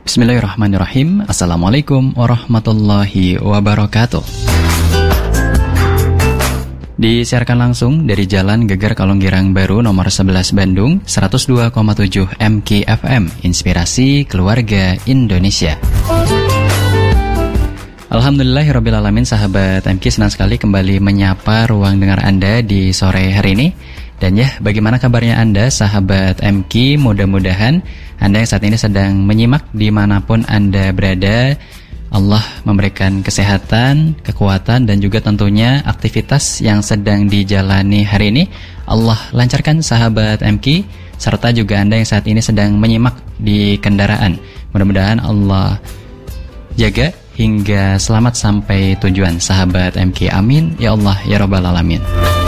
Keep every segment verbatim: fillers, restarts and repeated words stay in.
Bismillahirrahmanirrahim. Assalamualaikum warahmatullahi wabarakatuh. Disiarkan langsung dari Jalan Geger Kalonggirang Baru nomor sebelas Bandung, seratus dua koma tujuh M K F M, Inspirasi Keluarga Indonesia. Alhamdulillahirrabbilalamin, sahabat M K, senang sekali kembali menyapa ruang dengar Anda di sore hari ini. Dan ya, bagaimana kabarnya Anda, sahabat M K? Mudah-mudahan Anda yang saat ini sedang menyimak dimanapun Anda berada, Allah memberikan kesehatan, kekuatan, dan juga tentunya aktivitas yang sedang dijalani hari ini Allah lancarkan, sahabat M K, serta juga Anda yang saat ini sedang menyimak di kendaraan. Mudah-mudahan Allah jaga hingga selamat sampai tujuan, sahabat M K. Amin ya Allah ya Rabbal Alamin.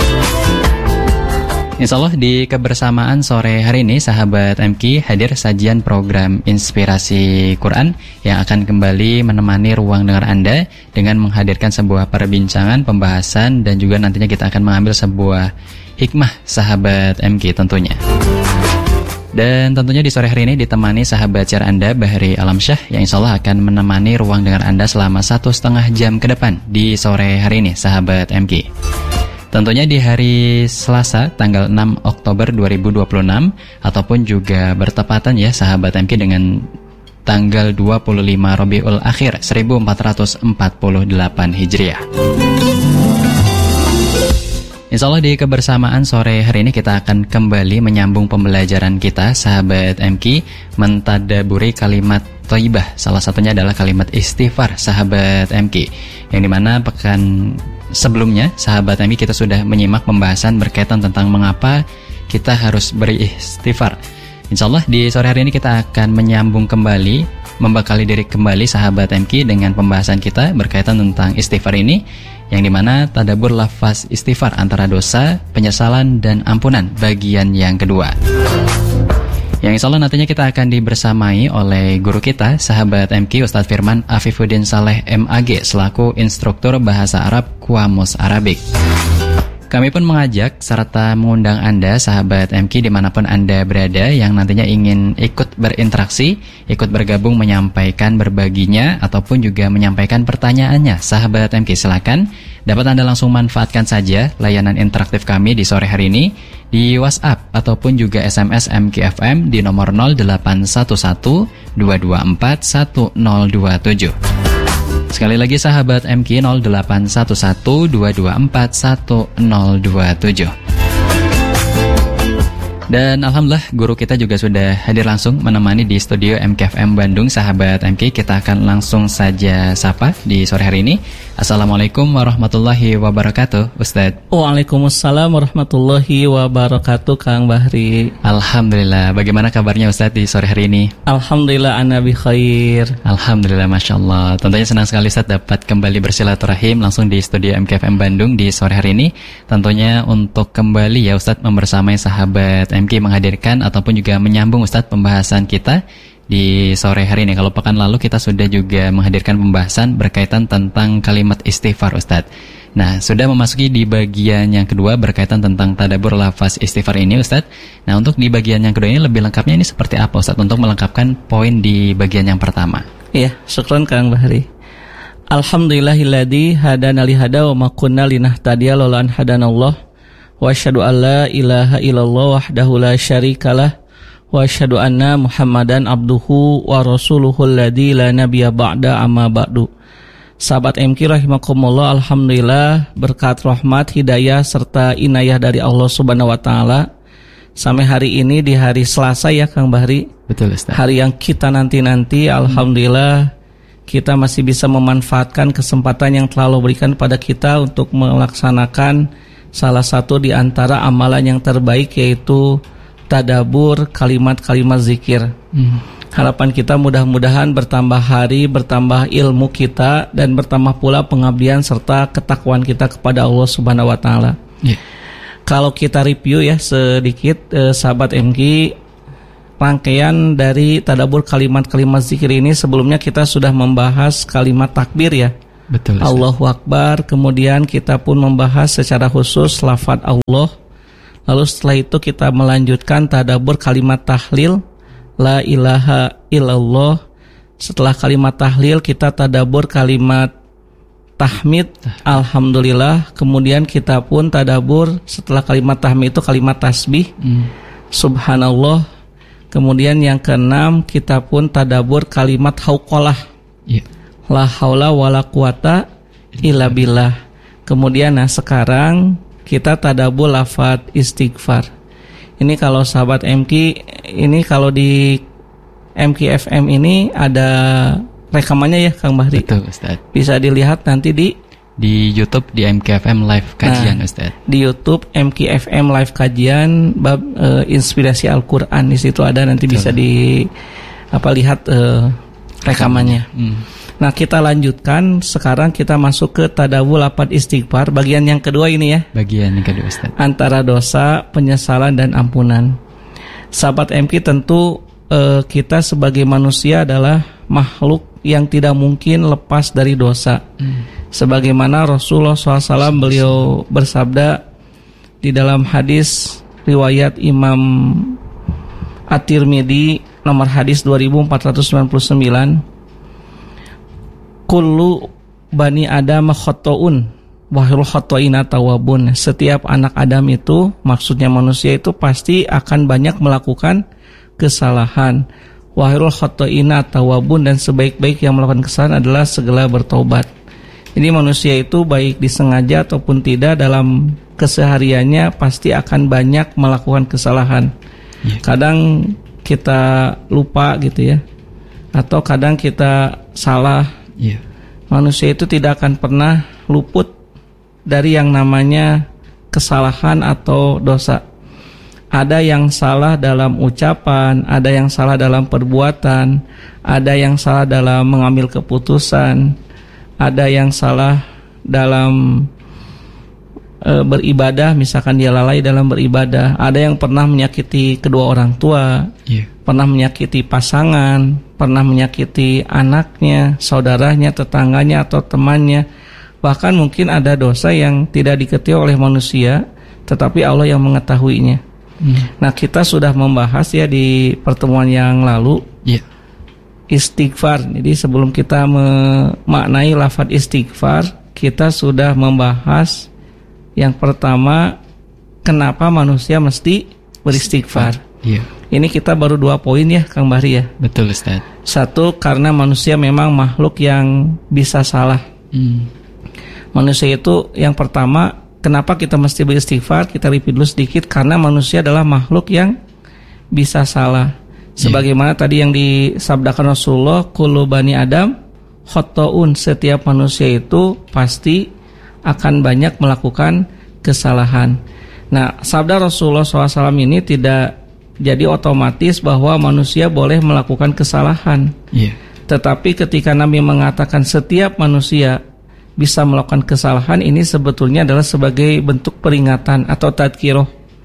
Insyaallah di kebersamaan sore hari ini, sahabat M K, hadir sajian program Inspirasi Quran yang akan kembali menemani ruang dengar Anda dengan menghadirkan sebuah perbincangan, pembahasan, dan juga nantinya kita akan mengambil sebuah hikmah, sahabat M K tentunya. Dan tentunya di sore hari ini ditemani sahabat siar Anda, Bahri Alamsyah, yang insyaallah akan menemani ruang dengar Anda selama satu setengah jam ke depan di sore hari ini, sahabat M K. Tentunya di hari Selasa tanggal enam Oktober dua ribu dua puluh enam, ataupun juga bertepatan ya, sahabat M K, dengan tanggal dua puluh lima Rabiul Akhir seribu empat ratus empat puluh delapan Hijriah. Insyaallah di kebersamaan sore hari ini kita akan kembali menyambung pembelajaran kita, sahabat M K, mentadaburi kalimat thayyibah. Salah satunya adalah kalimat istighfar, sahabat M K, yang dimana pekan sebelumnya, sahabat M K, kita sudah menyimak pembahasan berkaitan tentang mengapa kita harus beristighfar. Insyaallah di sore hari ini kita akan menyambung kembali, membekali diri kembali, sahabat M K, dengan pembahasan kita berkaitan tentang istighfar ini, yang dimana tadabbur lafaz istighfar antara dosa, penyesalan, dan ampunan, bagian yang kedua. Yang insyaallah nantinya kita akan dibersamai oleh guru kita, sahabat M K, Ustadz Firman Afifuddin Saleh M A G, selaku instruktur bahasa Arab Qamus Arabic. Kami pun mengajak serta mengundang Anda, sahabat M K, dimanapun Anda berada, yang nantinya ingin ikut berinteraksi, ikut bergabung, menyampaikan berbaginya, ataupun juga menyampaikan pertanyaannya, sahabat M K, silakan dapat Anda langsung manfaatkan saja layanan interaktif kami di sore hari ini di WhatsApp ataupun juga S M S M K F M di nomor nol delapan satu satu dua dua empat satu nol dua tujuh. Sekali lagi, sahabat M K, nol delapan satu satu dua dua empat satu nol dua tujuh. Dan alhamdulillah guru kita juga sudah hadir langsung menemani di studio M K F M Bandung, sahabat M K. Kita akan langsung saja sapa di sore hari ini. Assalamualaikum warahmatullahi wabarakatuh, Ustadz. Waalaikumsalam warahmatullahi wabarakatuh, Kang Bahri. Alhamdulillah, bagaimana kabarnya Ustadz di sore hari ini? Alhamdulillah, ana bi khair. Alhamdulillah, Masya Allah. Tentunya senang sekali Ustadz dapat kembali bersilaturahim langsung di studio M K F M Bandung di sore hari ini. Tentunya untuk kembali ya Ustadz membersamai sahabat M K, menghadirkan ataupun juga menyambung Ustadz pembahasan kita di sore hari ini. Kalau pekan lalu kita sudah juga menghadirkan pembahasan berkaitan tentang kalimat istighfar, Ustadz. Nah, sudah memasuki di bagian yang kedua berkaitan tentang tadabbur lafaz istighfar ini, Ustadz. Nah, untuk di bagian yang kedua ini lebih lengkapnya ini seperti apa, Ustadz, untuk melengkapkan poin di bagian yang pertama? Iya, syukran Kang Bahri. Alhamdulillahilladzi hadana li hada wa ma kunna linahtadiya laula an hadanallah. Wa asyhadu an la ilaha illallah wahdahu la syarikalah wa asyhadu anna Muhammadan abduhu wa rasuluhu alladzi la nabiyya ba'da amma ba'du. Sahabat M K rahimakumullah, alhamdulillah berkat rahmat, hidayah serta inayah dari Allah Subhanahu wa taala sampai hari ini di hari Selasa ya Kang Bahri. Betul, Ustaz. Hari yang kita nanti-nanti, alhamdulillah kita masih bisa memanfaatkan kesempatan yang telah Allah berikan pada kita untuk melaksanakan salah satu di antara amalan yang terbaik, yaitu tadabbur kalimat-kalimat zikir. Hmm. Harapan kita mudah-mudahan bertambah hari, bertambah ilmu kita, dan bertambah pula pengabdian serta ketakwaan kita kepada Allah Subhanahu wa taala. Yeah. Kalau kita review ya sedikit eh, sahabat M K, rangkaian dari tadabbur kalimat-kalimat zikir ini sebelumnya kita sudah membahas kalimat takbir ya. Betul. Allahu Akbar. Kemudian kita pun membahas secara khusus lafaz Allah. Lalu setelah itu kita melanjutkan tadabbur kalimat tahlil, la ilaha illallah. Setelah kalimat tahlil kita tadabbur kalimat tahmid, alhamdulillah. Kemudian kita pun tadabbur setelah kalimat tahmid itu kalimat tasbih, hmm. subhanallah. Kemudian yang keenam kita pun tadabbur kalimat hauqalah, yeah. la haula wala quwata illa billah. Kemudian nah sekarang kita tadabbur lafaz istighfar. Ini kalau sahabat M K, ini kalau di M K F M ini ada rekamannya ya Kang Bahri. Betul Ustaz. Bisa dilihat nanti di di YouTube di M K F M Live Kajian, nah, Ustaz. Di YouTube M K F M Live Kajian bab uh, inspirasi Al-Qur'an, di situ ada, nanti betul. Bisa di apa lihat uh, rekamannya. Hmm. Nah, kita lanjutkan sekarang, kita masuk ke tadabbur lafaz istighfar bagian yang kedua ini ya. Bagian yang kedua Ustaz. Antara dosa, penyesalan dan ampunan. Sahabat M K, tentu uh, kita sebagai manusia adalah makhluk yang tidak mungkin lepas dari dosa. Hmm. Sebagaimana Rasulullah shallallahu alaihi wasallam beliau bersabda di dalam hadis riwayat Imam At-Tirmidzi nomor hadis dua ribu empat ratus sembilan puluh sembilan, kullu bani Adam khata'un wa khairul khata'ina tawwabun. Setiap anak Adam itu, maksudnya manusia itu, pasti akan banyak melakukan kesalahan. Wa khairul khata'ina tawwabun, dan sebaik-baik yang melakukan kesalahan adalah segala bertobat. Jadi manusia itu baik disengaja ataupun tidak, dalam kesehariannya pasti akan banyak melakukan kesalahan. Yeah. Kadang kita lupa gitu ya, atau kadang kita salah. Yeah. Manusia itu tidak akan pernah luput dari yang namanya kesalahan atau dosa. Ada yang salah dalam ucapan, ada yang salah dalam perbuatan, ada yang salah dalam mengambil keputusan, ada yang salah dalam e, beribadah, misalkan dia lalai dalam beribadah. Ada yang pernah menyakiti kedua orang tua, yeah. pernah menyakiti pasangan, pernah menyakiti anaknya, saudaranya, tetangganya, atau temannya. Bahkan mungkin ada dosa yang tidak diketahui oleh manusia, tetapi Allah yang mengetahuinya. Hmm. Nah, kita sudah membahas ya di pertemuan yang lalu, yeah. istighfar. Jadi sebelum kita memaknai lafaz istighfar, kita sudah membahas yang pertama, kenapa manusia mesti beristighfar. Yeah. Ini kita baru dua poin ya Kang Bahri ya. Betul Ustaz. Satu, karena manusia memang makhluk yang bisa salah. Hmm. Manusia itu yang pertama, kenapa kita mesti beristighfar? Kita repeat dulu sedikit. Karena manusia adalah makhluk yang bisa salah. Sebagaimana yeah. tadi yang disabdakan Rasulullah, kullu bani Adam khata'un, setiap manusia itu pasti akan banyak melakukan kesalahan. Nah, sabda Rasulullah shallallahu alaihi wasallam ini tidak jadi otomatis bahwa manusia boleh melakukan kesalahan. Yeah. Tetapi ketika Nabi mengatakan setiap manusia bisa melakukan kesalahan, ini sebetulnya adalah sebagai bentuk peringatan atau tadkiroh.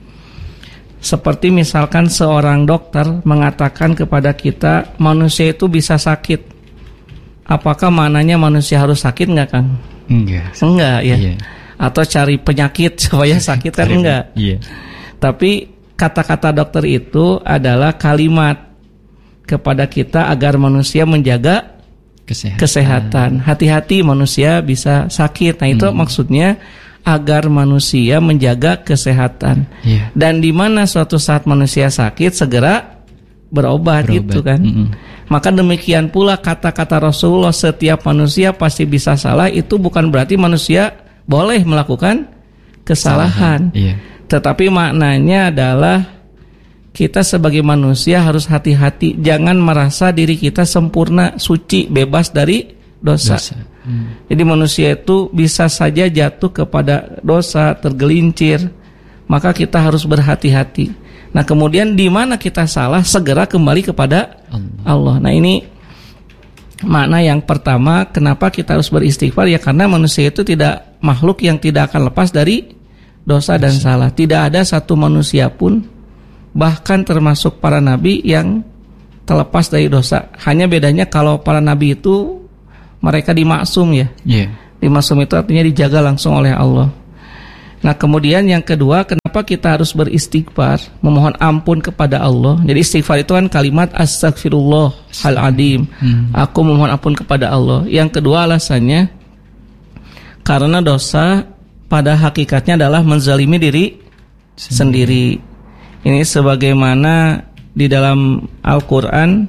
Seperti misalkan seorang dokter mengatakan kepada kita, manusia itu bisa sakit. Apakah maknanya manusia harus sakit enggak, Kang? Enggak. Enggak ya. Yeah. Atau cari penyakit supaya sakit kan enggak. Yeah. Tapi kata-kata dokter itu adalah kalimat kepada kita agar manusia menjaga kesehatan. kesehatan. Hati-hati manusia bisa sakit. Nah, itu hmm. maksudnya agar manusia menjaga kesehatan. Yeah. Dan di mana suatu saat manusia sakit, segera berobat, berobat. Gitu kan. Mm-hmm. Maka demikian pula kata-kata Rasulullah, setiap manusia pasti bisa salah, itu bukan berarti manusia boleh melakukan kesalahan. Yeah. Tetapi maknanya adalah kita sebagai manusia harus hati-hati, jangan merasa diri kita sempurna, suci, bebas dari dosa. dosa. Hmm. Jadi manusia itu bisa saja jatuh kepada dosa, tergelincir. Maka kita harus berhati-hati. Nah, kemudian di mana kita salah, segera kembali kepada Allah. Allah. Nah, ini makna yang pertama, kenapa kita harus beristighfar, ya karena manusia itu tidak makhluk yang tidak akan lepas dari dosa dan salah. Tidak ada satu manusia pun, bahkan termasuk para nabi, yang terlepas dari dosa. Hanya bedanya kalau para nabi itu mereka dimaksum ya. Yeah. Dimaksum itu artinya dijaga langsung oleh Allah. Nah kemudian yang kedua, kenapa kita harus beristighfar, memohon ampun kepada Allah. Jadi istighfar itu kan kalimat astagfirullahaladzim, hmm. aku memohon ampun kepada Allah. Yang kedua alasannya, karena dosa pada hakikatnya adalah menzalimi diri sendiri. sendiri. Ini sebagaimana di dalam Al-Quran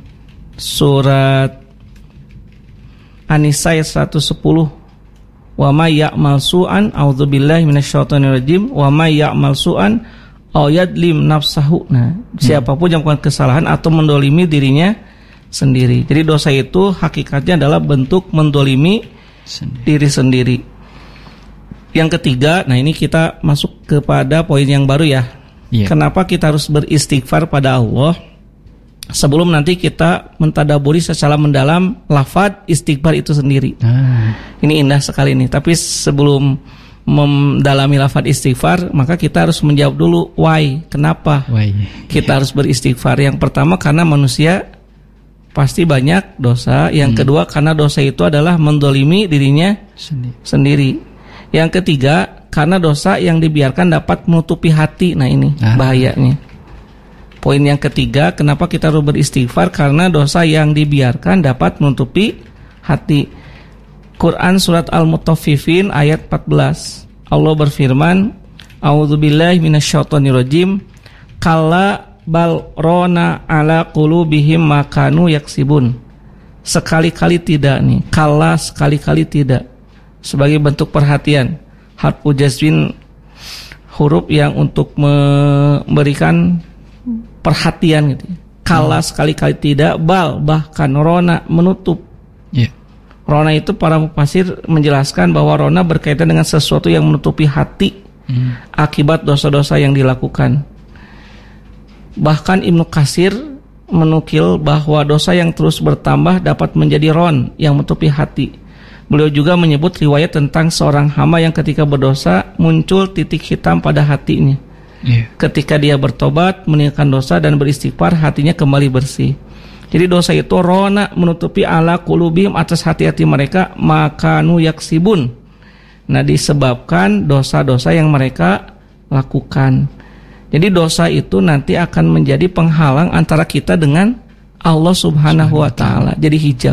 surat An-Nisa seratus sepuluh, wa may ya'mal su'an a'udzubillahi minasyaitonir rajim wa may ya'mal su'an aw yadlim nafsahu. Nah, hmm. siapapun yang melakukan kesalahan atau mendolimi dirinya sendiri. Jadi dosa itu hakikatnya adalah bentuk mendolimi sendiri. diri sendiri. Yang ketiga, nah ini kita masuk kepada poin yang baru ya. Yeah. Kenapa kita harus beristighfar pada Allah? Sebelum nanti kita mentadaburi secara mendalam lafaz istighfar itu sendiri. Ah. Ini indah sekali nih. Tapi sebelum mendalami lafaz istighfar, maka kita harus menjawab dulu why, kenapa why? kita harus beristighfar. Yang pertama karena manusia pasti banyak dosa. Yang hmm. kedua karena dosa itu adalah mendolimi dirinya sendiri. sendiri. Yang ketiga karena dosa yang dibiarkan dapat menutupi hati. Nah ini ah. bahayanya. Poin yang ketiga, kenapa kita harus beristighfar? Karena dosa yang dibiarkan dapat menutupi hati. Quran surat Al-Mutaffifin ayat empat belas. Allah berfirman, a'udzubillahi minasyaitonirrajim, kalla bal rona ala qulubihim ma kanu yaksibun. Sekali-kali tidak nih, kalla sekali-kali tidak. Sebagai bentuk perhatian, harfu jazmin, huruf yang untuk memberikan perhatian gitu. Kala hmm. sekali-kali tidak, bal bahkan rona menutup. Yeah. Rona itu para mufasir menjelaskan bahwa rona berkaitan dengan sesuatu yang menutupi hati hmm. akibat dosa-dosa yang dilakukan. Bahkan Ibnu Katsir menukil bahwa dosa yang terus bertambah dapat menjadi ron yang menutupi hati. Beliau juga menyebut riwayat tentang seorang hamba yang ketika berdosa muncul titik hitam pada hatinya. Yeah. Ketika dia bertobat, meninggalkan dosa dan beristighfar, hatinya kembali bersih. Jadi dosa itu rona menutupi ala qulubihim atas hati-hati mereka makanu yaksibun. Nah disebabkan dosa-dosa yang mereka lakukan. Jadi dosa itu nanti akan menjadi penghalang antara kita dengan Allah Subhanahu wa ta'ala. Jadi hijab.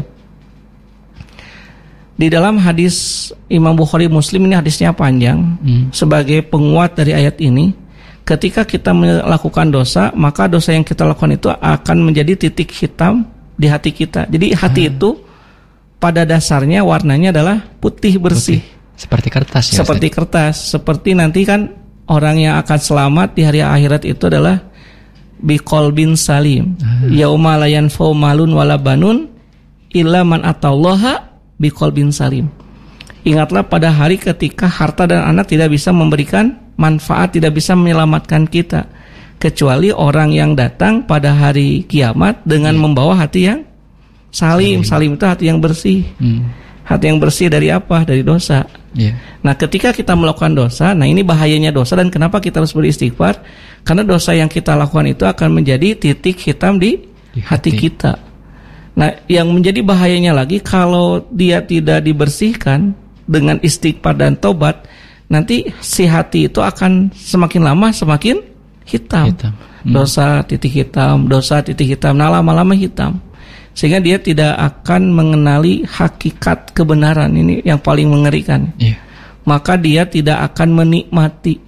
Di dalam hadis Imam Bukhari Muslim, ini hadisnya panjang, hmm. sebagai penguat dari ayat ini, ketika kita melakukan dosa, maka dosa yang kita lakukan itu akan menjadi titik hitam di hati kita. Jadi hati hmm. itu pada dasarnya warnanya adalah putih bersih. Putih. Seperti kertas ya. Seperti Ustaz? Kertas. Seperti nanti kan orang yang akan selamat di hari akhirat itu adalah biqalbin salim. Hmm. Yauma la yanfa'u malun wala banun illa man atallaha biqalbin salim. Ingatlah pada hari ketika harta dan anak tidak bisa memberikan manfaat, tidak bisa menyelamatkan kita, kecuali orang yang datang pada hari kiamat dengan yeah. membawa hati yang salim. Salim itu hati yang bersih. hmm. Hati yang bersih dari apa? Dari dosa. yeah. Nah ketika kita melakukan dosa, nah ini bahayanya dosa. Dan kenapa kita harus beristighfar? Karena dosa yang kita lakukan itu akan menjadi titik hitam di, di hati. hati kita. Nah yang menjadi bahayanya lagi, kalau dia tidak dibersihkan dengan istighfar dan tobat, nanti si hati itu akan semakin lama semakin hitam, hitam. Hmm. Dosa titik hitam, dosa titik hitam, nah lama-lama hitam, sehingga dia tidak akan mengenali hakikat kebenaran. Ini yang paling mengerikan. yeah. Maka dia tidak akan menikmati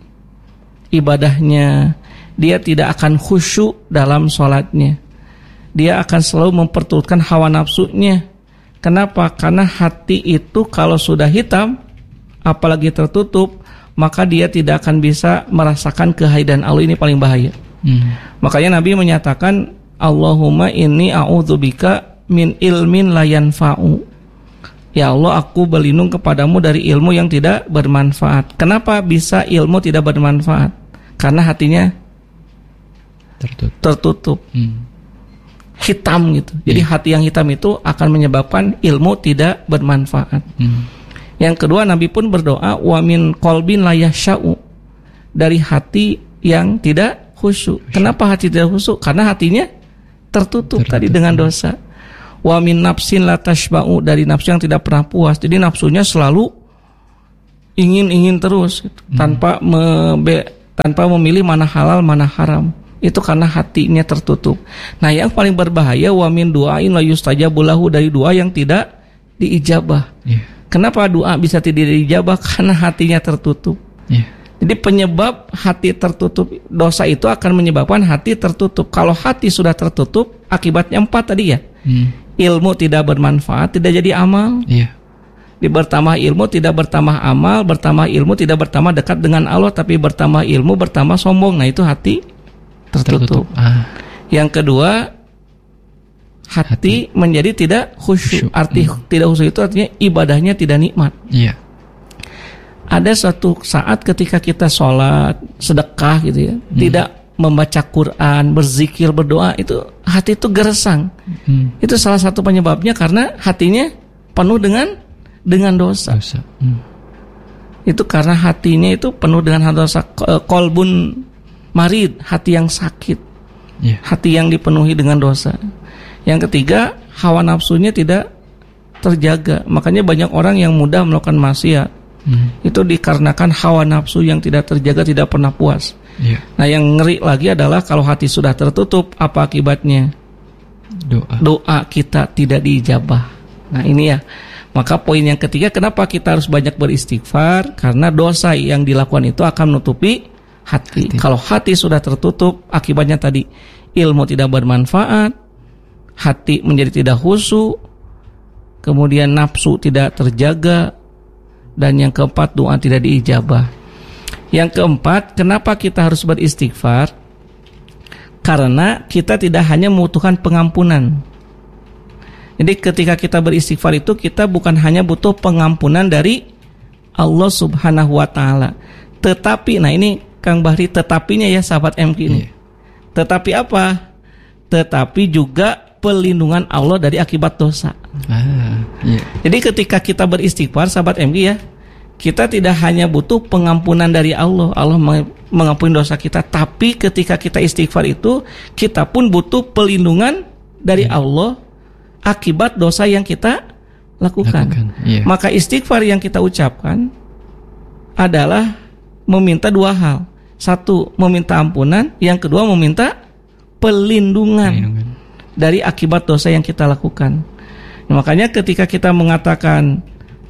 ibadahnya, dia tidak akan khusyuk dalam sholatnya, dia akan selalu memperturutkan hawa nafsunya. Kenapa? Karena hati itu kalau sudah hitam, apalagi tertutup, maka dia tidak akan bisa merasakan kehadiran Allah. Ini paling bahaya. hmm. Makanya Nabi menyatakan, Allahumma inni a'udzubika min ilmin la yanfa'u. Ya Allah, aku berlindung kepadamu dari ilmu yang tidak bermanfaat. Kenapa bisa ilmu tidak bermanfaat? Karena hatinya tertutup, tertutup. Hmm. hitam gitu. Jadi yeah. hati yang hitam itu akan menyebabkan ilmu tidak bermanfaat. hmm. Yang kedua, Nabi pun berdoa, wa min qalbin la yasya'u, dari hati yang tidak khusyuk. Kenapa hati tidak khusyuk? Karena hatinya tertutup, tertutup tadi dengan dosa. Wa min nafsin la tashba'u, dari nafsu yang tidak pernah puas. Jadi nafsunya selalu ingin-ingin terus gitu, hmm. tanpa mebe, tanpa memilih mana halal mana haram. Itu karena hatinya tertutup. Nah, yang paling berbahaya wa min du'ain la yustajabu lahu, dari doa yang tidak diijabah. Yeah. Kenapa doa bisa tidak diijabah? Karena hatinya tertutup. Yeah. Jadi penyebab hati tertutup, dosa itu akan menyebabkan hati tertutup. Kalau hati sudah tertutup, akibatnya empat tadi ya. Hmm. Ilmu tidak bermanfaat, tidak jadi amal. Yeah. Di bertambah ilmu tidak bertambah amal, bertambah ilmu tidak bertambah dekat dengan Allah, tapi bertambah ilmu bertambah sombong. Nah, itu hati tertutup. tertutup. Ah. Yang kedua, hati, hati menjadi tidak khusyuk. Arti hmm. tidak khusyuk itu artinya ibadahnya tidak nikmat. Iya. Ada suatu saat ketika kita sholat, sedekah gitu ya, hmm. tidak membaca Quran, berzikir, berdoa, itu hati itu gersang. Hmm. Itu salah satu penyebabnya karena hatinya penuh dengan dengan dosa. dosa. Hmm. Itu karena hatinya itu penuh dengan dosa. Kolbun marid, hati yang sakit, yeah. hati yang dipenuhi dengan dosa. Yang ketiga, hawa nafsunya tidak terjaga. Makanya banyak orang yang mudah melakukan maksiat. Hmm. Itu dikarenakan hawa nafsu yang tidak terjaga, tidak pernah puas. Yeah. Nah, yang ngeri lagi adalah kalau hati sudah tertutup, apa akibatnya? Doa. Doa kita tidak diijabah. Nah, ini ya. Maka poin yang ketiga, kenapa kita harus banyak beristighfar? Karena dosa yang dilakukan itu akan menutupi hati. hati. Kalau hati sudah tertutup, akibatnya tadi ilmu tidak bermanfaat, hati menjadi tidak khusyuk, kemudian nafsu tidak terjaga, dan yang keempat, doa tidak diijabah. Yang keempat, kenapa kita harus beristighfar? Karena kita tidak hanya membutuhkan pengampunan. Jadi ketika kita beristighfar itu, kita bukan hanya butuh pengampunan dari Allah Subhanahu wa Ta'ala, tetapi, nah ini Kang Bahri, tetapinya ya sahabat M Q ini. Yeah. Tetapi apa? Tetapi juga pelindungan Allah dari akibat dosa. Ah, yeah. Jadi ketika kita beristighfar sahabat M Q ya, kita tidak hanya butuh pengampunan dari Allah, Allah mengampuni dosa kita, tapi ketika kita istighfar itu, kita pun butuh pelindungan dari yeah. Allah akibat dosa yang kita lakukan. lakukan. Yeah. Maka istighfar yang kita ucapkan adalah meminta dua hal. Satu, meminta ampunan. Yang kedua, meminta pelindungan, pelindungan dari akibat dosa yang kita lakukan. Nah, makanya ketika kita mengatakan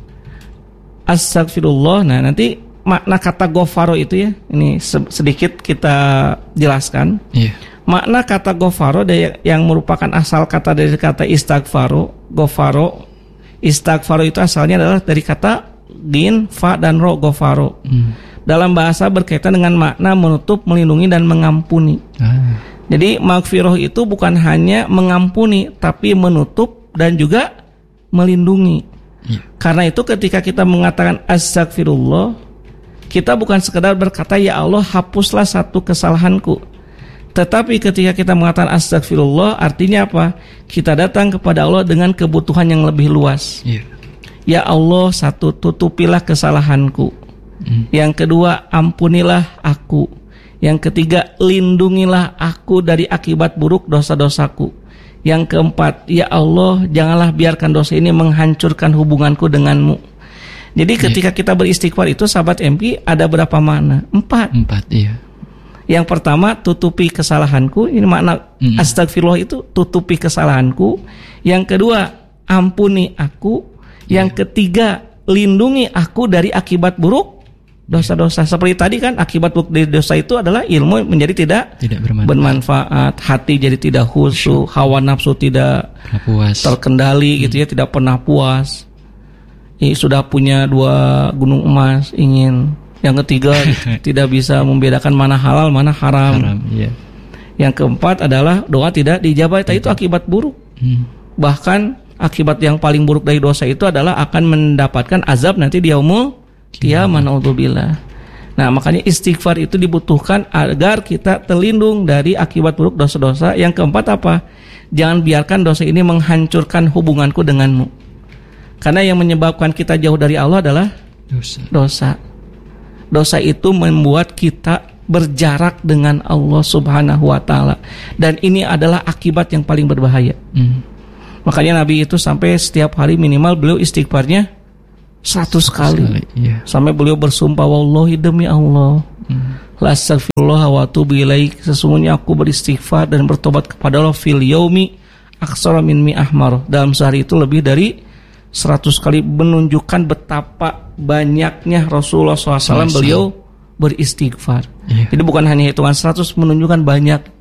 astagfirullah, nah nanti makna kata gofaro itu ya, ini sedikit kita jelaskan. Yeah. Makna kata gofaro yang merupakan asal kata dari kata istighfaro, gofaro. Istighfaro itu asalnya adalah dari kata gin, fa dan ro, gofaro. Mm. Dalam bahasa berkaitan dengan makna menutup, melindungi, dan mengampuni. Ah. Jadi maghfirah itu bukan hanya mengampuni, tapi menutup dan juga melindungi. Ya. Karena itu ketika kita mengatakan astagfirullah, kita bukan sekedar berkata ya Allah hapuslah satu kesalahanku. Tetapi ketika kita mengatakan astagfirullah, artinya apa? Kita datang kepada Allah dengan kebutuhan yang lebih luas. Ya, ya Allah, satu, tutupilah kesalahanku. Hmm. Yang kedua, ampunilah aku. Yang ketiga, lindungilah aku dari akibat buruk dosa-dosaku. Yang keempat, ya Allah, janganlah biarkan dosa ini menghancurkan hubunganku denganmu. Jadi ketika kita beristighfar itu sahabat M P ada berapa makna? Empat. Empat, iya. Yang pertama, tutupi kesalahanku. Ini makna hmm. astagfirullah itu tutupi kesalahanku. Yang kedua, ampuni aku. Yang yeah. ketiga, lindungi aku dari akibat buruk dosa-dosa. Seperti tadi kan, akibat buruk dari dosa itu adalah ilmu menjadi tidak, tidak bermanfaat. bermanfaat, hati jadi tidak khusyuk, hawa nafsu tidak puas. terkendali hmm. gitu ya, tidak pernah puas. Ini sudah punya dua gunung emas, ingin yang ketiga tidak bisa membedakan mana halal mana haram. haram yeah. Yang keempat adalah doa tidak dijabah. Itu akibat buruk. Hmm. Bahkan akibat yang paling buruk dari dosa itu adalah akan mendapatkan azab nanti di yaumul qiyamah. Naudzubillah. Nah, makanya istighfar itu dibutuhkan agar kita terlindung dari akibat buruk dosa-dosa. Yang keempat apa? Jangan biarkan dosa ini menghancurkan hubunganku denganmu. Karena yang menyebabkan kita jauh dari Allah adalah dosa. Dosa. Dosa itu membuat kita berjarak dengan Allah Subhanahu wa Ta'ala. Dan ini adalah akibat yang paling berbahaya. Hmm. Makanya Nabi itu sampai setiap hari minimal beliau istighfarnya seratus kali. Sekali, iya. Sampai beliau bersumpah, wallahi demi Allah, hmm. la astaghfirullah wa atubu ilaih, sesungguhnya aku beristighfar dan bertobat kepada Allah fil yaumi aksara min mi'ah marrah, dalam sehari itu lebih dari seratus kali, menunjukkan betapa banyaknya Rasulullah shallallahu alaihi wasallam beliau beristighfar. Iya. Jadi bukan hanya hitungan seratus, menunjukkan banyak